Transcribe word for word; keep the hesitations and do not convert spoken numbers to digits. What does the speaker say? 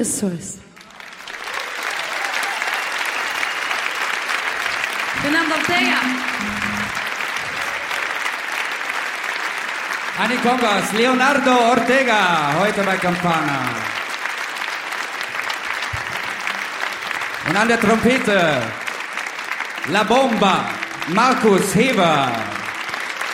eso es. Fernando Ortega. An die Congas, Leonardo Ortega, heute bei Campana. Und an der Trompete, La Bomba, Markus Heber.